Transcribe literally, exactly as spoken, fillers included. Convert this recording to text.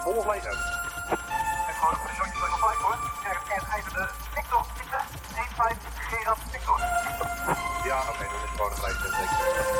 Vol of leeg ook? En gewoon een persoonje van vijf hoor. En einde Victor, Victor, één vijf, Gerard, Victor. Ja, oké, okay, dat is gewoon een vijf.